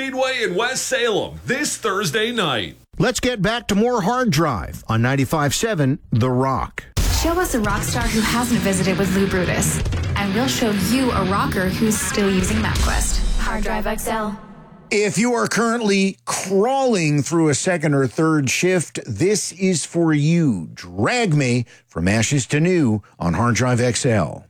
Speedway in West Salem this Thursday night. Let's get back to more Hard Drive on 95.7 The Rock. Show us a rock star who hasn't visited with Lou Brutus, and we'll show you a rocker who's still using MapQuest. Hard Drive XL. If you are currently crawling through a second or third shift, this is for you. Drag Me from Ashes to New on Hard Drive XL.